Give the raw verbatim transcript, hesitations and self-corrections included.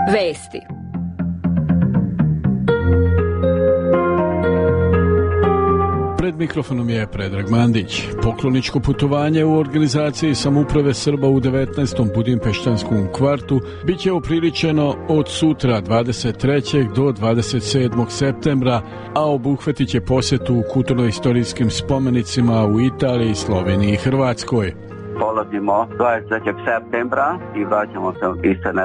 Vesti. Pred mikrofonom je Predrag Mandić. Pokloničko putovanje u organizaciji Samouprave Srba u devetnaestom Budimpeštanskom kvartu bit će upriličeno od sutra dvadeset trećeg do dvadeset sedmog septembra, a obuhvatit će posjetu kulturno-istorijskim spomenicima u Italiji, Sloveniji i Hrvatskoj. Polazimo dvadeset trećeg septembra i vraćamo se iste